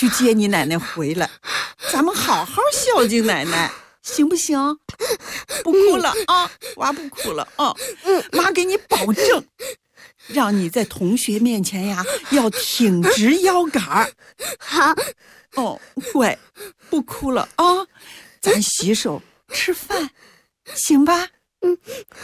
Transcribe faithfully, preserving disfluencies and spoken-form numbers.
去接你奶奶回来，咱们好好孝敬奶奶，行不行？不哭了啊，娃不哭了啊。妈给你保证，让你在同学面前呀要挺直腰杆。 好。 哦，乖，不哭了啊，咱洗手吃饭，行吧？ 嗯。